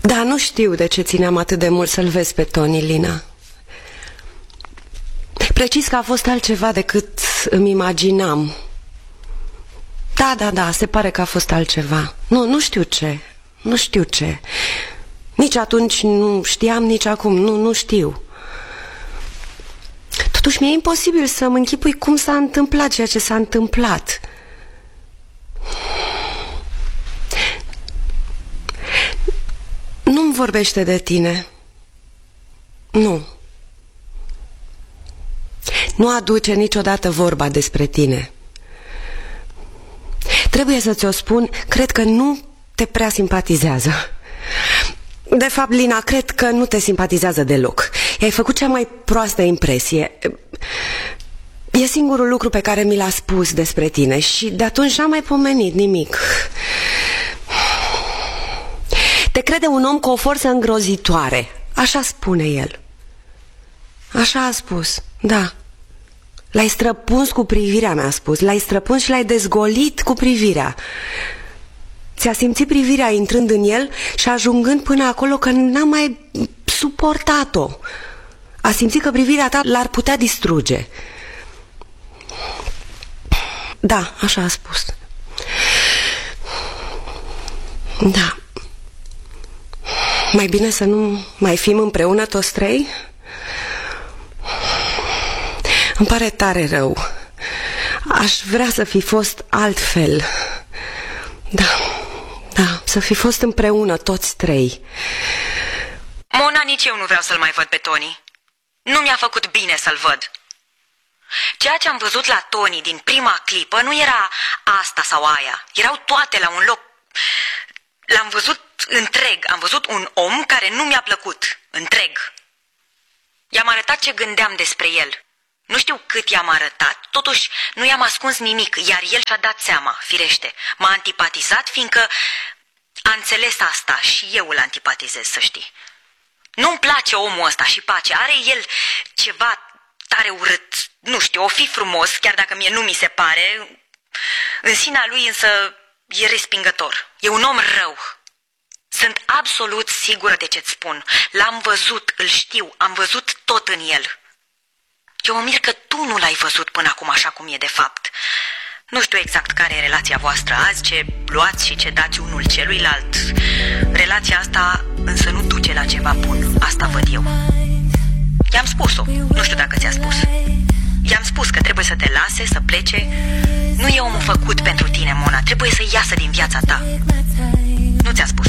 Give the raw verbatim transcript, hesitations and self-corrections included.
Da, nu știu de ce țineam atât de mult să-l vezi pe Tony, Lina. Precis că a fost altceva decât îmi imaginam. Da, da, da, se pare că a fost altceva. Nu, nu știu ce. Nu știu ce. Nici atunci nu știam, nici acum. Nu, nu știu. Totuși mi-e imposibil să-mi închipui cum s-a întâmplat ceea ce s-a întâmplat. Nu-mi vorbește de tine. Nu. Nu aduce niciodată vorba despre tine. Trebuie să ți-o spun, cred că nu te prea simpatizează. De fapt, Lina, cred că nu te simpatizează deloc. I-ai făcut cea mai proastă impresie. E singurul lucru pe care mi l-a spus despre tine și de atunci n-am mai pomenit nimic. Te crede un om cu o forță îngrozitoare. Așa spune el. Așa a spus, da. L-ai străpuns cu privirea, mi-a spus. L-ai străpuns și l-ai dezgolit cu privirea. Ți-a simțit privirea intrând în el și ajungând până acolo că n-a mai suportat-o. A simțit că privirea ta l-ar putea distruge. Da, așa a spus. Da. Mai bine să nu mai fim împreună toți trei? Îmi pare tare rău. Aș vrea să fi fost altfel. Da, da, să fi fost împreună toți trei. Mona, nici eu nu vreau să-l mai văd pe Tony. Nu mi-a făcut bine să-l văd. Ceea ce am văzut la Tony din prima clipă nu era asta sau aia. Erau toate la un loc. L-am văzut întreg. Am văzut un om care nu mi-a plăcut. Întreg. I-am arătat ce gândeam despre el. Nu știu cât i-am arătat, totuși nu i-am ascuns nimic, iar el și-a dat seama, firește. M-a antipatizat, fiindcă a înțeles asta și eu îl antipatizez, să știi. Nu-mi place omul ăsta și pace. Are el ceva tare urât, nu știu, o fi frumos, chiar dacă mie nu mi se pare. În sinea lui însă e respingător. E un om rău. Sunt absolut sigură de ce-ți spun. L-am văzut, îl știu, am văzut tot în el. Eu mă mir că tu nu l-ai văzut până acum așa cum e de fapt. Nu știu exact care e relația voastră azi, ce luați și ce dați unul celuilalt. Relația asta însă nu duce la ceva bun, asta văd eu. I-am spus-o, nu știu dacă ți-a spus. I-am spus că trebuie să te lase, să plece. Nu e omul făcut pentru tine, Mona, trebuie să iasă din viața ta. Nu ți-a spus